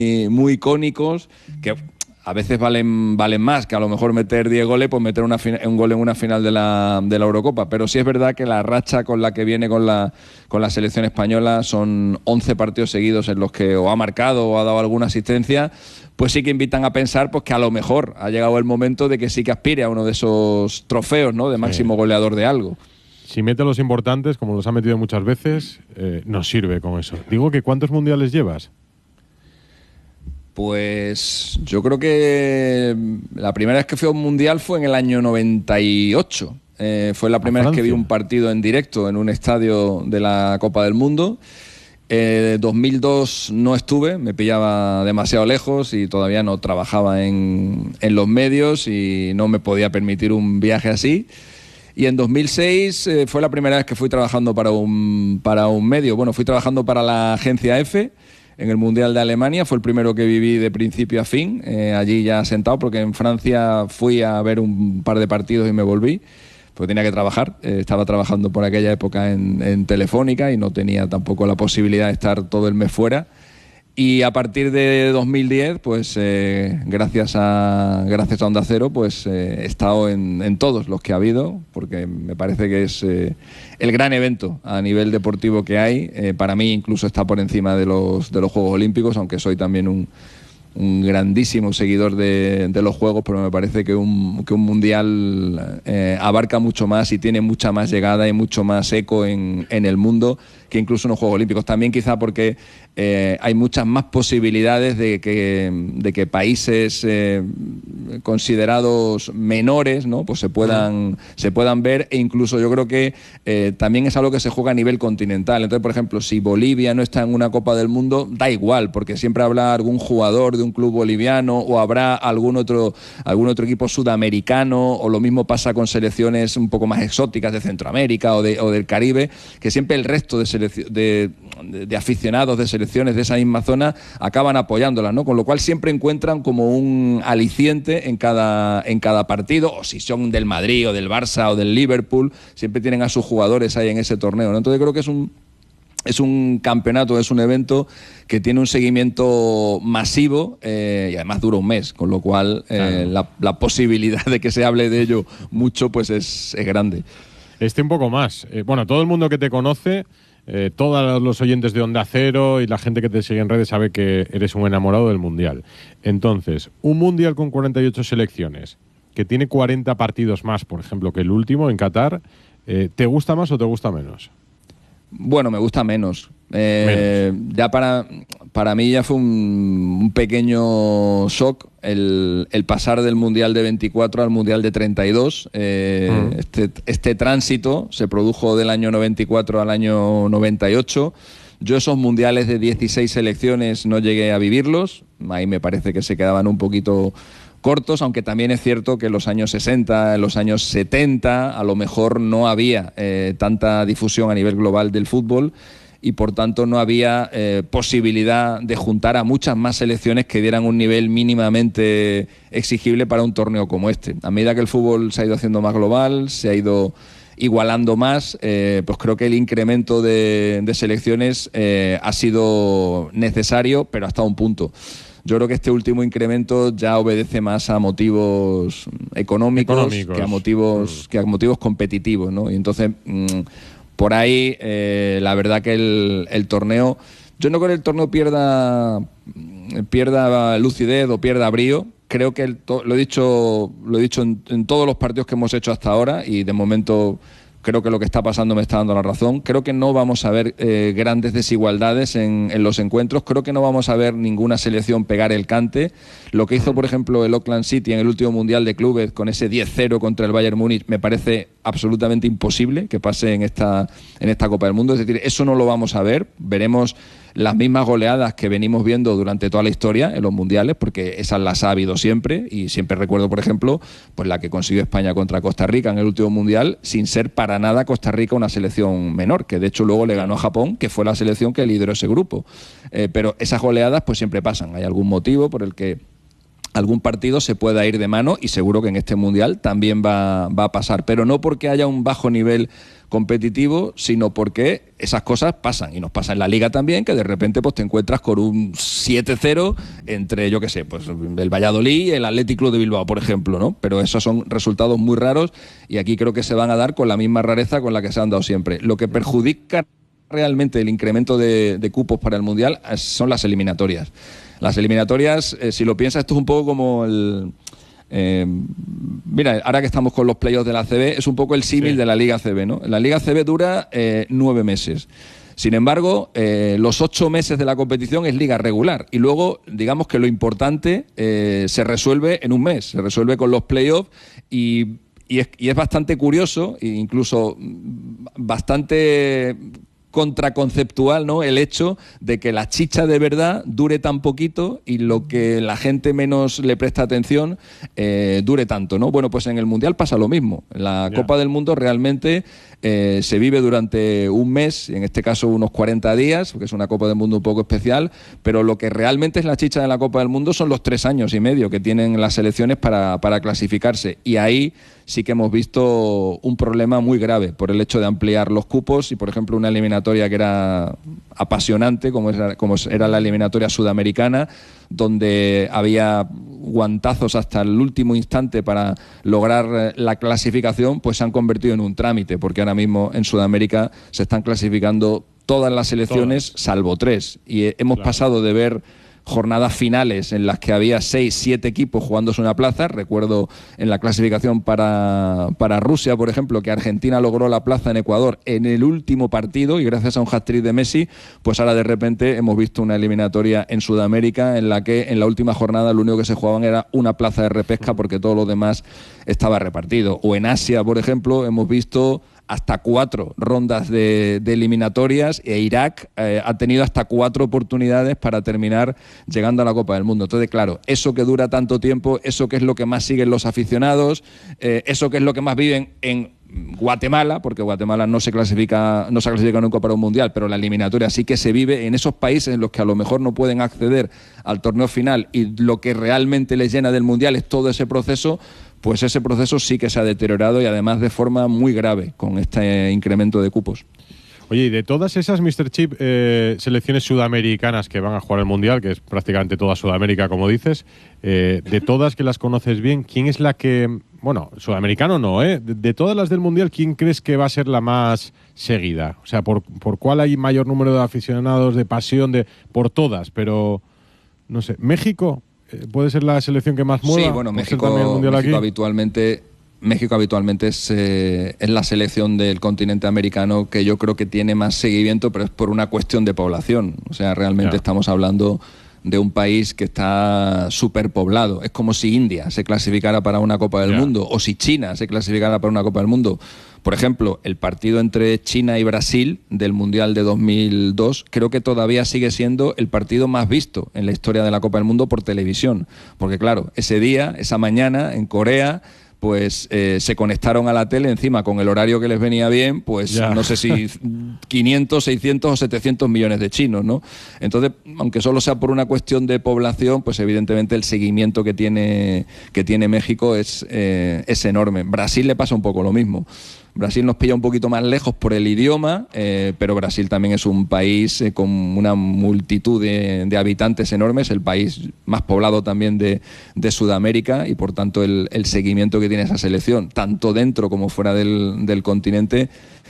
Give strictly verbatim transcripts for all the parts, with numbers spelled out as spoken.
muy icónicos que a veces valen, valen más que a lo mejor meter diez goles, pues meter una, un gol en una final de la, de la Eurocopa. Pero sí es verdad que la racha con la que viene con la, con la selección española son once partidos seguidos en los que o ha marcado o ha dado alguna asistencia, pues sí que invitan a pensar pues que a lo mejor ha llegado el momento de que sí que aspire a uno de esos trofeos, ¿no?, de máximo goleador de algo. Si mete los importantes, como los ha metido muchas veces, eh, nos sirve con eso. Digo que ¿cuántos mundiales llevas? Pues yo creo que la primera vez que fui a un mundial fue en el año noventa y ocho. Eh, fue la primera vez que vi un partido en directo en un estadio de la Copa del Mundo. Eh, dos mil dos no estuve, me pillaba demasiado lejos y todavía no trabajaba en, en los medios y no me podía permitir un viaje así. Y en dos mil seis eh, fue la primera vez que fui trabajando para un, para un medio. Bueno, fui trabajando para la agencia F en el Mundial de Alemania. Fue el primero que viví de principio a fin, eh, allí ya sentado, porque en Francia fui a ver un par de partidos y me volví, porque tenía que trabajar. Eh, estaba trabajando por aquella época en, en Telefónica y no tenía tampoco la posibilidad de estar todo el mes fuera. Y a partir de dos mil diez, pues eh, gracias a gracias a Onda Cero, pues eh, he estado en, en todos los que ha habido, porque me parece que es eh, el gran evento a nivel deportivo que hay. Eh, para mí incluso está por encima de los de los Juegos Olímpicos, aunque soy también un, un grandísimo seguidor de, de los Juegos, pero me parece que un, que un mundial eh, abarca mucho más y tiene mucha más llegada y mucho más eco en, en el mundo que incluso unos Juegos Olímpicos. También quizá porque eh, hay muchas más posibilidades de que, de que países eh, considerados menores, ¿no?, pues se puedan, se puedan ver, e incluso yo creo que eh, también es algo que se juega a nivel continental. Entonces, por ejemplo, si Bolivia no está en una Copa del Mundo, da igual, porque siempre habrá algún jugador de un club boliviano o habrá algún otro, algún otro equipo sudamericano, o lo mismo pasa con selecciones un poco más exóticas de Centroamérica o, de, o del Caribe, que siempre el resto de selecciones De, de, de aficionados de selecciones de esa misma zona acaban apoyándolas, ¿no? Con lo cual siempre encuentran como un aliciente en cada, en cada partido, o si son del Madrid o del Barça o del Liverpool, siempre tienen a sus jugadores ahí en ese torneo, ¿no? Entonces creo que es un Es un campeonato, es un evento que tiene un seguimiento masivo eh, y además dura un mes, con lo cual eh, claro. la, la posibilidad de que se hable de ello mucho pues es, es grande. Este un poco más. Eh, bueno, todo el mundo que te conoce, eh, todos los oyentes de Onda Cero y la gente que te sigue en redes sabe que eres un enamorado del Mundial. Entonces, un Mundial con cuarenta y ocho selecciones, que tiene cuarenta partidos más, por ejemplo, que el último en Qatar, eh, ¿te gusta más o te gusta menos? Bueno, me gusta menos. Eh, menos. Ya para, para mí ya fue un, un pequeño shock el, el pasar del Mundial de veinticuatro al Mundial de treinta y dos. Eh, uh-huh. este, este tránsito se produjo del año noventa y cuatro al año noventa y ocho. Yo esos mundiales de dieciséis selecciones no llegué a vivirlos. Ahí me parece que se quedaban un poquito cortos, aunque también es cierto que en los años sesenta, en los años setenta, a lo mejor no había eh, tanta difusión a nivel global del fútbol y por tanto no había eh, posibilidad de juntar a muchas más selecciones que dieran un nivel mínimamente exigible para un torneo como este. A medida que el fútbol se ha ido haciendo más global, se ha ido igualando más, eh, pues creo que el incremento de, de selecciones eh, ha sido necesario, pero hasta un punto. Yo creo que este último incremento ya obedece más a motivos económicos, económicos. que a motivos que a motivos competitivos, ¿no? Y entonces mmm, por ahí eh, la verdad que el, el torneo, yo no creo que el torneo pierda pierda lucidez o pierda brío. Creo que el to, lo he dicho lo he dicho en, en todos los partidos que hemos hecho hasta ahora y de momento creo que lo que está pasando me está dando la razón. Creo que no vamos a ver eh, grandes desigualdades en, en los encuentros. Creo que no vamos a ver ninguna selección pegar el cante. Lo que hizo, por ejemplo, el Auckland City en el último Mundial de Clubes con ese diez cero contra el Bayern Múnich me parece absolutamente imposible que pase en esta, en esta Copa del Mundo. Es decir, eso no lo vamos a ver. Veremos las mismas goleadas que venimos viendo durante toda la historia en los mundiales, porque esas las ha habido siempre, y siempre recuerdo, por ejemplo, pues la que consiguió España contra Costa Rica en el último mundial, sin ser para nada Costa Rica una selección menor, que de hecho luego le ganó a Japón, que fue la selección que lideró ese grupo. Eh, pero esas goleadas pues siempre pasan, hay algún motivo por el que algún partido se pueda ir de mano, y seguro que en este Mundial también va, va a pasar, pero no porque haya un bajo nivel competitivo, sino porque esas cosas pasan, y nos pasa en la Liga también, que de repente pues te encuentras con un siete cero entre, yo qué sé, pues el Valladolid y el Athletic Club de Bilbao, por ejemplo, ¿no? Pero esos son resultados muy raros, y aquí creo que se van a dar con la misma rareza con la que se han dado siempre. Lo que perjudica realmente el incremento de, de cupos para el Mundial son las eliminatorias. Las eliminatorias, eh, si lo piensas, esto es un poco como el... Eh, mira, ahora que estamos con los playoffs de la A C B, es un poco el símil sí. de la Liga A C B, ¿no? La Liga A C B dura eh, nueve meses. Sin embargo, eh, los ocho meses de la competición es liga regular, y luego, digamos que lo importante eh, se resuelve en un mes, se resuelve con los playoffs, y, y, es, y es bastante curioso, e incluso bastante contraconceptual, ¿no?, el hecho de que la chicha de verdad dure tan poquito y lo que la gente menos le presta atención eh, dure tanto, ¿no? Bueno, pues en el Mundial pasa lo mismo. La yeah. Copa del Mundo realmente eh, se vive durante un mes, en este caso unos cuarenta días, porque es una Copa del Mundo un poco especial, pero lo que realmente es la chicha de la Copa del Mundo son los tres años y medio que tienen las selecciones para, para clasificarse, y ahí sí que hemos visto un problema muy grave por el hecho de ampliar los cupos, y por ejemplo una eliminatoria que era apasionante como era, como era la eliminatoria sudamericana, donde había guantazos hasta el último instante para lograr la clasificación, pues se han convertido en un trámite, porque ahora mismo en Sudamérica se están clasificando todas las selecciones todas. salvo tres, y hemos claro. pasado de ver jornadas finales en las que había seis, siete equipos jugándose una plaza. Recuerdo en la clasificación para, para Rusia, por ejemplo, que Argentina logró la plaza en Ecuador en el último partido, y gracias a un hat-trick de Messi, pues ahora de repente hemos visto una eliminatoria en Sudamérica en la que en la última jornada lo único que se jugaban era una plaza de repesca, porque todo lo demás estaba repartido. O en Asia, por ejemplo, hemos visto hasta cuatro rondas de, de eliminatorias, e Irak eh, ha tenido hasta cuatro oportunidades para terminar llegando a la Copa del Mundo. Entonces, claro, eso que dura tanto tiempo, eso que es lo que más siguen los aficionados, eh, eso que es lo que más viven en Guatemala, porque Guatemala no se clasifica, no se ha clasificado nunca para un mundial, pero la eliminatoria sí que se vive en esos países en los que a lo mejor no pueden acceder al torneo final, y lo que realmente les llena del mundial es todo ese proceso. Pues ese proceso sí que se ha deteriorado, y además de forma muy grave con este incremento de cupos. Oye, y de todas esas, míster Chip, eh, selecciones sudamericanas que van a jugar el Mundial, que es prácticamente toda Sudamérica, como dices, eh, de todas que las conoces bien, ¿quién es la que, bueno, sudamericano no, ¿eh? De, de todas las del Mundial, ¿quién crees que va a ser la más seguida? O sea, ¿por, por cuál hay mayor número de aficionados, de pasión, de por todas? Pero, no sé, ¿México puede ser la selección que más mueva? Sí, bueno, México, México habitualmente... México habitualmente es, eh, es la selección del continente americano que yo creo que tiene más seguimiento, pero es por una cuestión de población. O sea, realmente yeah. estamos hablando de un país que está superpoblado. Es como si India se clasificara para una Copa del yeah. Mundo, o si China se clasificara para una Copa del Mundo. Por ejemplo, el partido entre China y Brasil del Mundial de dos mil dos creo que todavía sigue siendo el partido más visto en la historia de la Copa del Mundo por televisión. Porque claro, ese día, esa mañana, en Corea, pues eh, se conectaron a la tele encima con el horario que les venía bien, pues ya. no sé si quinientos, seiscientos o setecientos millones de chinos, ¿no? Entonces, aunque solo sea por una cuestión de población, pues evidentemente el seguimiento que tiene, que tiene México es, eh, es enorme. Brasil le pasa un poco lo mismo. Brasil nos pilla un poquito más lejos por el idioma, eh, pero Brasil también es un país eh, con una multitud de, de habitantes enormes, el país más poblado también de, de Sudamérica, y por tanto el, el seguimiento que tiene esa selección, tanto dentro como fuera del, del continente,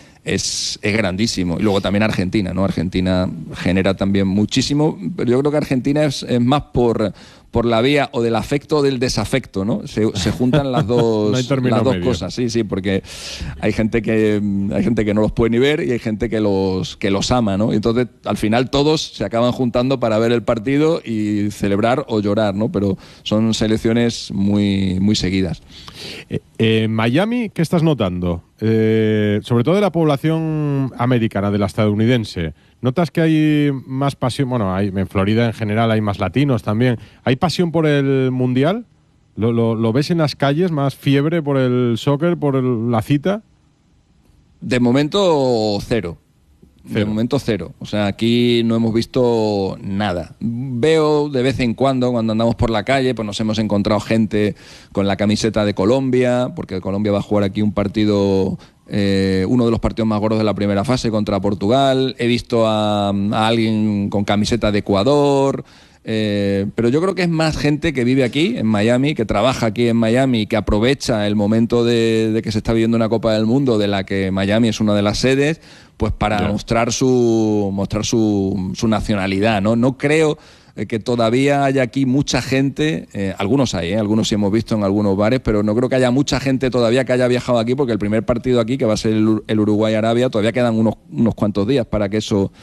es, es grandísimo. Y luego también Argentina, ¿no? Argentina genera también muchísimo, pero yo creo que Argentina es, es más por... por la vía o del afecto o del desafecto, ¿no? Se, se juntan las dos, no las dos cosas, sí, sí, porque hay gente que hay gente que no los puede ni ver, y hay gente que los que los ama, ¿no? Y entonces, al final, todos se acaban juntando para ver el partido y celebrar o llorar, ¿no? Pero son selecciones muy, muy seguidas. Eh, eh, Miami, ¿qué estás notando? Eh, sobre todo de la población americana, de la estadounidense. ¿Notas que hay más pasión? Bueno, hay, en Florida en general hay más latinos también. ¿Hay pasión por el Mundial? ¿Lo, lo, lo ves en las calles? ¿Más fiebre por el soccer, por el, la cita? De momento, cero. Cero. De momento cero. O sea, aquí no hemos visto nada. Veo de vez en cuando, cuando andamos por la calle, pues nos hemos encontrado gente con la camiseta de Colombia, porque Colombia va a jugar aquí un partido, eh, uno de los partidos más gordos de la primera fase contra Portugal. He visto a, a alguien con camiseta de Ecuador. Eh, pero yo creo que es más gente que vive aquí, en Miami, que trabaja aquí en Miami, que aprovecha el momento de, de que se está viviendo una Copa del Mundo, de la que Miami es una de las sedes, pues para yeah. mostrar su mostrar su, su nacionalidad, ¿no? No creo que todavía haya aquí mucha gente, eh, algunos hay, ¿eh? algunos sí hemos visto en algunos bares, pero no creo que haya mucha gente todavía que haya viajado aquí, porque el primer partido aquí, que va a ser el, el Uruguay-Arabia, todavía quedan unos, unos cuantos días para que eso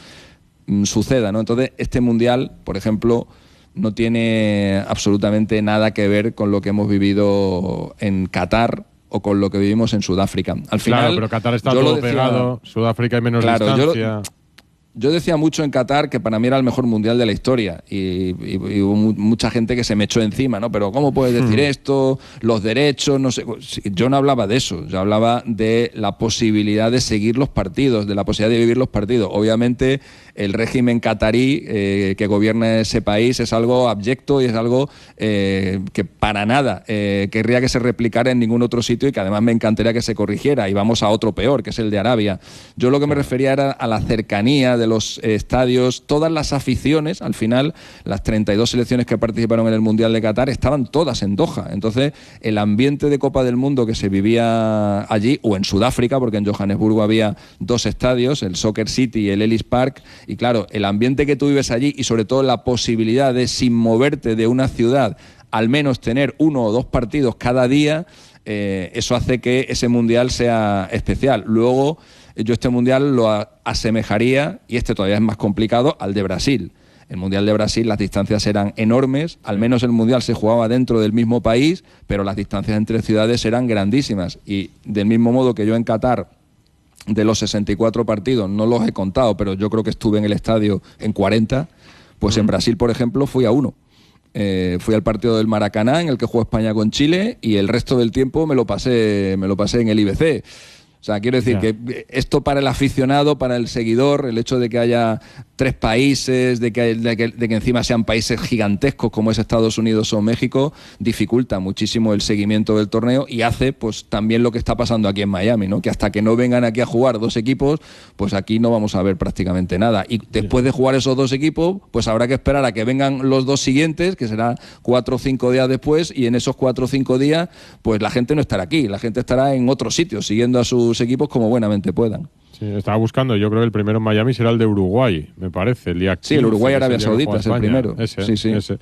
suceda, ¿no? Entonces, este Mundial, por ejemplo, no tiene absolutamente nada que ver con lo que hemos vivido en Qatar o con lo que vivimos en Sudáfrica. Al final, claro, pero Qatar está todo decía, pegado, Sudáfrica hay menos claro, distancia. Yo, yo decía mucho en Qatar que para mí era el mejor Mundial de la historia y, y, y hubo mucha gente que se me echó encima, ¿no? Pero ¿cómo puedes decir hmm. esto? Los derechos, no sé. Yo no hablaba de eso, yo hablaba de la posibilidad de seguir los partidos, de la posibilidad de vivir los partidos. Obviamente, el régimen qatarí eh, que gobierna ese país es algo abyecto y es algo eh, que para nada eh, querría que se replicara en ningún otro sitio y que además me encantaría que se corrigiera. Y vamos a otro peor, que es el de Arabia. Yo lo que me refería era a la cercanía de los eh, estadios, todas las aficiones, al final, las treinta y dos selecciones que participaron en el Mundial de Qatar estaban todas en Doha. Entonces, el ambiente de Copa del Mundo que se vivía allí, o en Sudáfrica, porque en Johannesburgo había dos estadios, el Soccer City y el Ellis Park, y claro, el ambiente que tú vives allí y sobre todo la posibilidad de, sin moverte de una ciudad, al menos tener uno o dos partidos cada día, eh, eso hace que ese Mundial sea especial. Luego, yo este Mundial lo asemejaría, y este todavía es más complicado, al de Brasil. El Mundial de Brasil, las distancias eran enormes, al menos el Mundial se jugaba dentro del mismo país, pero las distancias entre ciudades eran grandísimas. Y del mismo modo que yo en Qatar, de los sesenta y cuatro partidos, no los he contado, pero yo creo que estuve en el estadio en cuarenta, pues en Brasil, por ejemplo, fui a uno. Eh, fui al partido del Maracaná, en el que jugó España con Chile, y el resto del tiempo me lo pasé, me lo pasé en el I B C. O sea, quiero decir yeah. que esto para el aficionado, para el seguidor, el hecho de que haya tres países, de que, de, que, de que encima sean países gigantescos como es Estados Unidos o México, dificulta muchísimo el seguimiento del torneo y hace pues también lo que está pasando aquí en Miami, ¿no? Que hasta que no vengan aquí a jugar dos equipos, pues aquí no vamos a ver prácticamente nada. Y después de jugar esos dos equipos, pues habrá que esperar a que vengan los dos siguientes, que será cuatro o cinco días después, y en esos cuatro o cinco días, pues la gente no estará aquí, la gente estará en otros sitios, siguiendo a sus equipos como buenamente puedan. Sí, estaba buscando, yo creo que el primero en Miami será el de Uruguay, me parece. El día sí, el Uruguay-Arabia Saudita es el primero. Ese, sí, sí. Ese.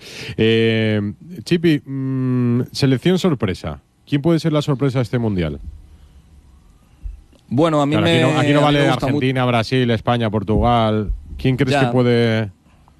Eh, Chipi, mmm, selección sorpresa. ¿Quién puede ser la sorpresa de este Mundial? Bueno, a mí claro, me... Aquí no, aquí no vale Argentina, mucho. Brasil, España, Portugal. ¿Quién crees ya. que puede...?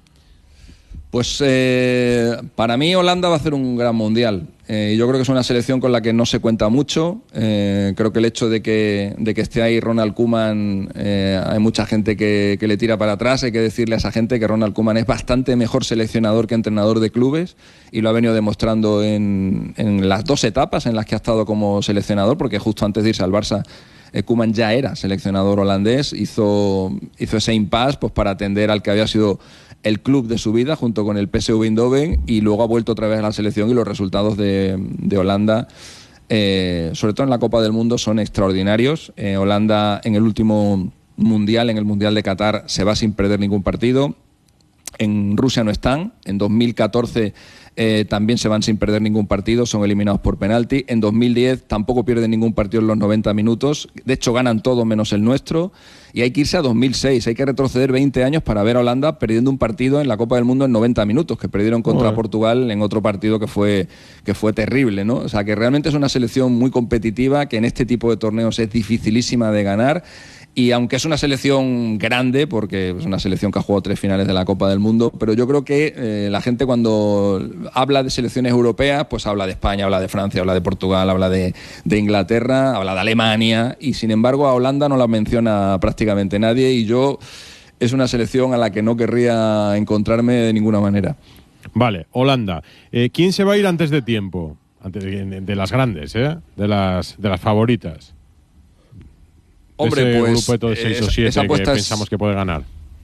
Pues eh, para mí Holanda va a hacer un gran Mundial. Eh, yo creo que es una selección con la que no se cuenta mucho. Eh, creo que el hecho de que, de que esté ahí Ronald Koeman, eh, hay mucha gente que, que le tira para atrás. Hay que decirle a esa gente que Ronald Koeman es bastante mejor seleccionador que entrenador de clubes y lo ha venido demostrando en, en las dos etapas en las que ha estado como seleccionador, porque justo antes de irse al Barça, eh, Koeman ya era seleccionador holandés, hizo, hizo ese impasse pues, para atender al que había sido el club de su vida junto con el P S V Eindhoven, y luego ha vuelto otra vez a la selección, y los resultados de, de Holanda, eh, sobre todo en la Copa del Mundo, son extraordinarios. Eh, Holanda en el último Mundial, en el Mundial de Qatar, se va sin perder ningún partido. En Rusia no están. En dos mil catorce eh, también se van sin perder ningún partido, son eliminados por penalti. En dos mil diez tampoco pierden ningún partido en los noventa minutos. De hecho, ganan todo menos el nuestro. Y hay que irse a dos mil seis, hay que retroceder veinte años para ver a Holanda perdiendo un partido en la Copa del Mundo en noventa minutos, que perdieron contra Joder. Portugal en otro partido que fue, que fue terrible, ¿no? O sea, que realmente es una selección muy competitiva, que en este tipo de torneos es dificilísima de ganar. Y aunque es una selección grande, porque es una selección que ha jugado tres finales de la Copa del Mundo, pero yo creo que eh, la gente cuando habla de selecciones europeas, pues habla de España, habla de Francia, habla de Portugal, habla de, de Inglaterra, habla de Alemania, y sin embargo a Holanda no la menciona prácticamente nadie, y yo es una selección a la que no querría encontrarme de ninguna manera. Vale, Holanda. Eh, ¿Quién se va a ir antes de tiempo? Antes de, de las grandes, ¿eh? De las, de las favoritas. Hombre, ese pues, grupo de seis o siete que pensamos es, que puede ganar?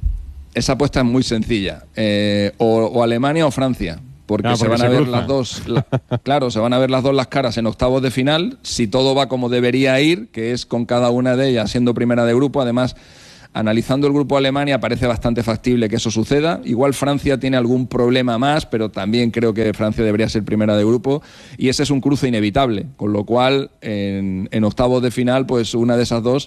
Esa apuesta es muy sencilla. Eh, o, o Alemania o Francia. Porque, ah, porque se van se a ver cruzan. las dos, la, claro, se van a ver las dos las caras en octavos de final. Si todo va como debería ir, que es con cada una de ellas siendo primera de grupo, además, analizando el grupo Alemania, parece bastante factible que eso suceda. Igual Francia tiene algún problema más, pero también creo que Francia debería ser primera de grupo. Y ese es un cruce inevitable, con lo cual en, en octavos de final, pues una de esas dos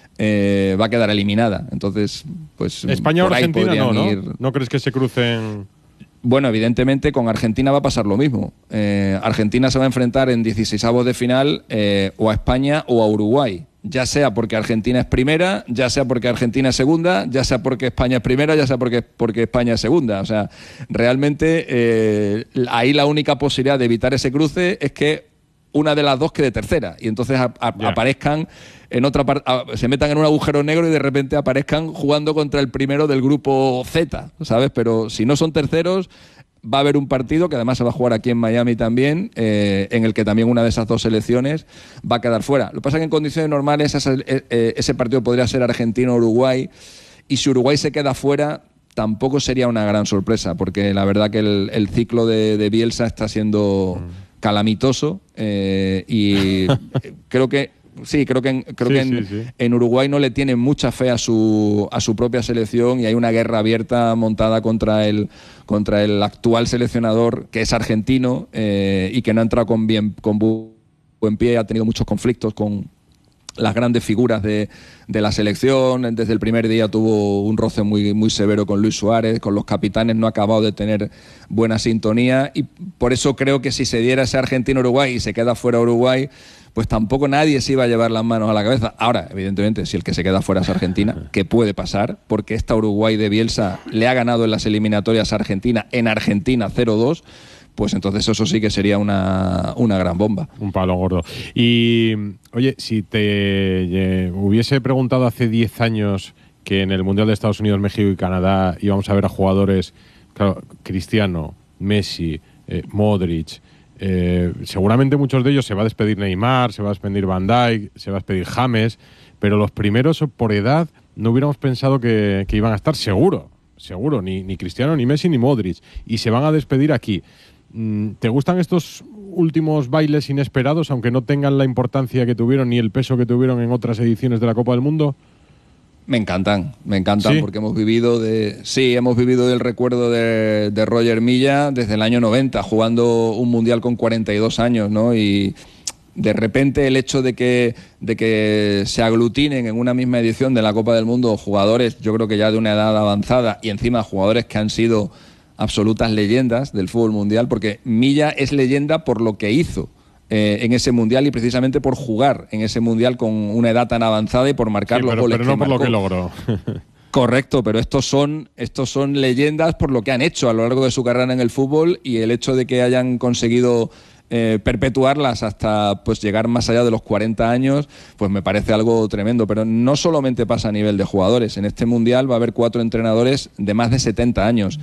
eh, va a quedar eliminada. Entonces, pues España o Argentina no, ¿no? Ir... ¿No crees que se crucen? Bueno, evidentemente con Argentina va a pasar lo mismo. Eh, Argentina se va a enfrentar en dieciseisavos de final eh, o a España o a Uruguay. Ya sea porque Argentina es primera, ya sea porque Argentina es segunda, ya sea porque España es primera, ya sea porque, porque España es segunda. O sea, realmente eh, ahí la única posibilidad de evitar ese cruce es que una de las dos quede tercera y entonces a, a, yeah. aparezcan en otra parte, se metan en un agujero negro y de repente aparezcan jugando contra el primero del grupo Z, ¿sabes? Pero si no son terceros, va a haber un partido que además se va a jugar aquí en Miami también, eh, en el que también una de esas dos selecciones va a quedar fuera. Lo que pasa es que en condiciones normales ese, eh, ese partido podría ser Argentina-Uruguay, y si Uruguay se queda fuera tampoco sería una gran sorpresa, porque la verdad que el, el ciclo de, de Bielsa está siendo calamitoso eh, y creo que sí, creo que en, creo sí, que en, sí, sí. en Uruguay no le tienen mucha fe a su a su propia selección y hay una guerra abierta montada contra el contra el actual seleccionador, que es argentino eh, y que no ha entrado con bien con buen pie, ha tenido muchos conflictos con las grandes figuras de, de la selección. Desde el primer día tuvo un roce muy, muy severo con Luis Suárez, con los capitanes no ha acabado de tener buena sintonía, y por eso creo que si se diera ese Argentina-Uruguay y se queda fuera Uruguay, pues tampoco nadie se iba a llevar las manos a la cabeza. Ahora, evidentemente, si el que se queda fuera es Argentina, que puede pasar, porque esta Uruguay de Bielsa le ha ganado en las eliminatorias a Argentina, en Argentina cero dos, pues entonces eso sí que sería una, una gran bomba. Un palo gordo. Y, oye, si te eh, hubiese preguntado hace diez años que en el Mundial de Estados Unidos, México y Canadá íbamos a ver a jugadores, claro, Cristiano, Messi, eh, Modric, eh, seguramente muchos de ellos se va a despedir Neymar, se va a despedir Van Dijk, se va a despedir James, pero los primeros por edad no hubiéramos pensado que, que iban a estar, seguro, seguro, ni, ni Cristiano, ni Messi, ni Modric, y se van a despedir aquí. ¿Te gustan estos últimos bailes inesperados, aunque no tengan la importancia que tuvieron ni el peso que tuvieron en otras ediciones de la Copa del Mundo? Me encantan, me encantan, ¿sí? Porque hemos vivido de, sí, hemos vivido del recuerdo de, de Roger Milla desde el año noventa, jugando un mundial con cuarenta y dos años, ¿no? Y de repente el hecho de que, de que se aglutinen en una misma edición de la Copa del Mundo jugadores, yo creo que ya de una edad avanzada, y encima jugadores que han sido absolutas leyendas del fútbol mundial, porque Milla es leyenda por lo que hizo eh, en ese mundial y precisamente por jugar en ese mundial con una edad tan avanzada y por marcar sí, los pero, goles pero no que por marcó. Lo que logró. Correcto, pero estos son, estos son leyendas por lo que han hecho a lo largo de su carrera en el fútbol, y el hecho de que hayan conseguido Eh, perpetuarlas hasta pues llegar más allá de los cuarenta años, pues me parece algo tremendo. Pero no solamente pasa a nivel de jugadores. En este mundial va a haber cuatro entrenadores de más de setenta años,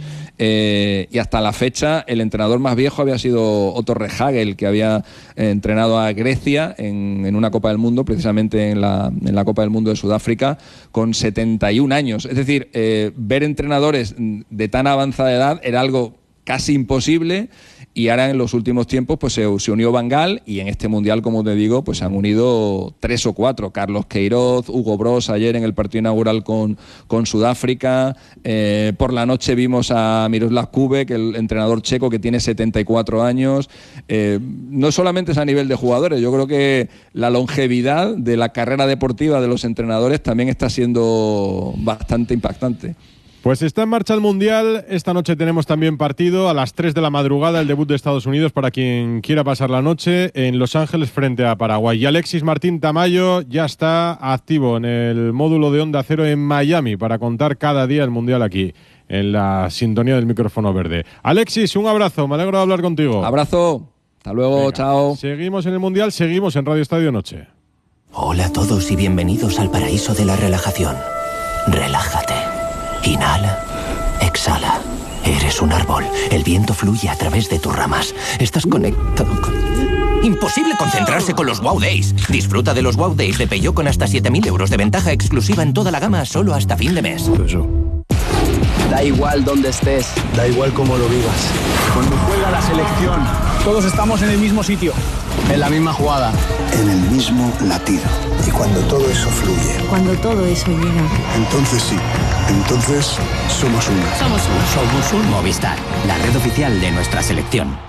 eh, y hasta la fecha el entrenador más viejo había sido Otto Rehhagel, que había eh, entrenado a Grecia en, en una Copa del Mundo, precisamente en la, en la Copa del Mundo de Sudáfrica, con setenta y un años. Es decir, eh, ver entrenadores de tan avanzada edad era algo casi imposible, y ahora en los últimos tiempos pues se, se unió Van Gaal, y en este mundial, como te digo, pues se han unido tres o cuatro: Carlos Queiroz, Hugo Bross ayer en el partido inaugural con, con Sudáfrica, eh, por la noche vimos a Miroslav Kubek, el entrenador checo, que tiene setenta y cuatro años. Eh, no solamente es a nivel de jugadores, yo creo que la longevidad de la carrera deportiva de los entrenadores también está siendo bastante impactante. Pues está en marcha el Mundial. Esta noche tenemos también partido a las tres de la madrugada, el debut de Estados Unidos para quien quiera pasar la noche en Los Ángeles frente a Paraguay. Y Alexis Martín Tamayo ya está activo en el módulo de Onda Cero en Miami para contar cada día el Mundial aquí, en la sintonía del micrófono verde. Alexis, un abrazo, me alegro de hablar contigo. Abrazo, hasta luego. Venga, chao. Seguimos en el Mundial, seguimos en Radio Estadio Noche. Hola a todos y bienvenidos al paraíso de la relajación. Relájate. Inhala, exhala. Eres un árbol. El viento fluye a través de tus ramas. Estás conectado con... Imposible concentrarse con los Wow Days. Disfruta de los Wow Days de Peugeot con hasta siete mil euros de ventaja exclusiva en toda la gama solo hasta fin de mes. Da igual dónde estés, da igual cómo lo vivas. Cuando juega la selección, todos estamos en el mismo sitio, en la misma jugada, en el mismo latido. Y cuando todo eso fluye, cuando todo eso llega, entonces sí, entonces somos uno. Somos uno. Somos un Movistar, la red oficial de nuestra selección.